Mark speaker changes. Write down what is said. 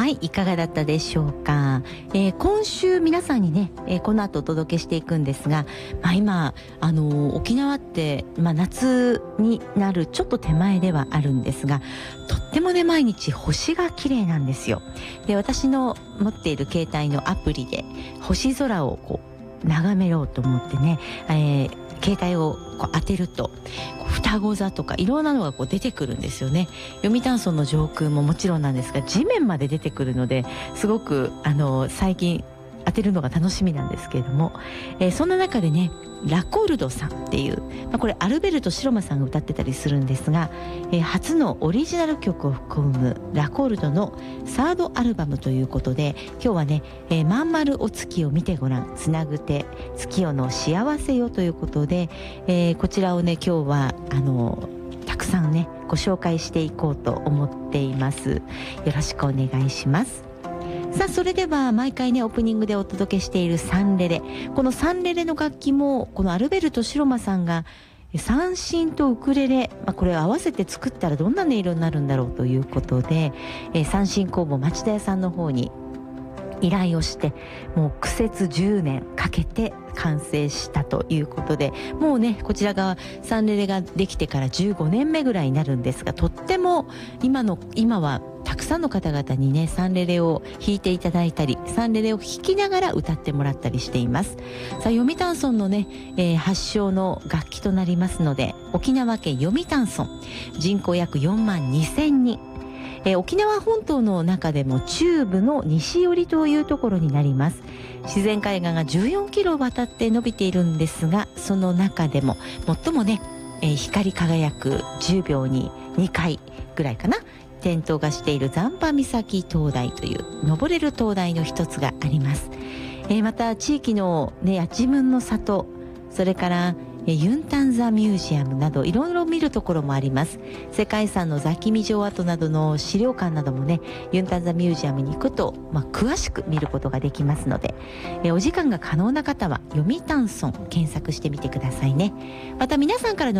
Speaker 1: はい、いかがだったでしょうか。今週皆さんにね、この後お届けしていくんですが、今沖縄って、夏になるちょっと手前ではあるんですが、とってもね毎日星が綺麗なんですよ。で、私の持っている携帯のアプリで星空をこう眺めようと思ってね、携帯をこう当てると双子座とかいろんなのがこう出てくるんですよね。読谷村の上空ももちろんなんですが、地面まで出てくるので、すごく最近当てるのが楽しみなんですけれども、そんな中でね、ラコルドさんっていう、これアルベルト白間さんが歌ってたりするんですが、初のオリジナル曲を含むラコルドのサードアルバムということで、今日はね、まんまるお月を見てごらん、つなぐて月夜の幸せよということで、こちらをね今日はたくさんねご紹介していこうと思っています。よろしくお願いします。さあ、それでは毎回ねオープニングでお届けしているサンレレ、このサンレレの楽器もこのアルベルト白間さんが三線とウクレレ、これを合わせて作ったらどんな音色になるんだろうということで、三線工房町田屋さんの方に依頼をして、もう苦節10年かけて完成したということで、もうねこちらがサンレレができてから15年目ぐらいになるんですが、とっても今はたくさんの方々にねサンレレを弾いていただいたり、サンレレを弾きながら歌ってもらったりしています。さあ、読谷村のね、発祥の楽器となりますので、沖縄県読谷村、人口約4万2000人、沖縄本島の中でも中部の西寄りというところになります。自然海岸が14キロ渡って伸びているんですが、その中でも最もね、光り輝く10秒に2回ぐらいかな、点灯がしている残波岬灯台という登れる灯台の一つがあります。また地域のねやちむんの里、それからユンタンザミュージアムなどいろいろ見るところもあります。世界遺産のザキミ城跡などの資料館などもね、ユンタンザミュージアムに行くと、詳しく見ることができますので、お時間が可能な方は読谷村検索してみてくださいね。また皆さんからの